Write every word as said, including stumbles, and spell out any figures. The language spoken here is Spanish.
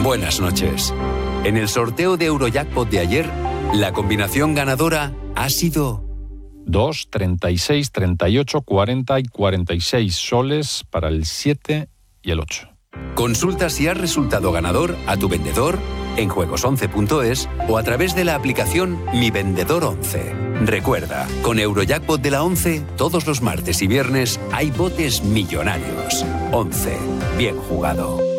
buenas noches. En el sorteo de Eurojackpot de ayer, la combinación ganadora ha sido dos, treinta y seis, treinta y ocho, cuarenta y cuarenta y seis soles para el siete y el ocho. Consulta si has resultado ganador a tu vendedor en juegos once punto es o a través de la aplicación Mi Vendedor once. Recuerda, con Eurojackpot de la once, todos los martes y viernes hay botes millonarios. once. Bien jugado.